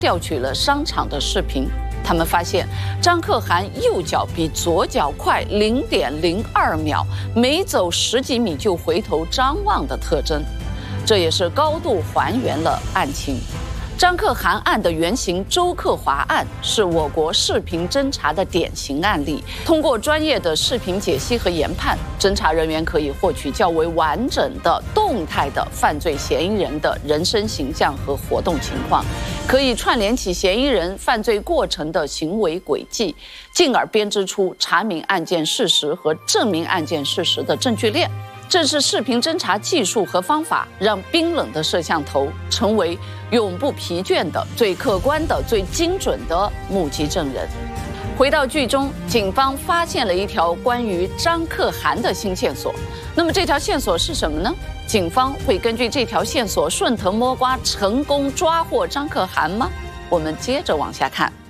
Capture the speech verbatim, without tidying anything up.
调取了商场的视频，他们发现张可涵右脚比左脚快零点零二秒，每走十几米就回头张望的特征，这也是高度还原了案情。张可涵案的原型周克华案是我国视频侦查的典型案例。通过专业的视频解析和研判，侦查人员可以获取较为完整的动态的犯罪嫌疑人的人身形象和活动情况，可以串联起嫌疑人犯罪过程的行为轨迹，进而编织出查明案件事实和证明案件事实的证据链。正是视频侦查技术和方法，让冰冷的摄像头成为永不疲倦的、最客观的、最精准的目击证人。回到剧中，警方发现了一条关于张可涵的新线索。那么这条线索是什么呢？警方会根据这条线索顺藤摸瓜，成功抓获张可涵吗？我们接着往下看。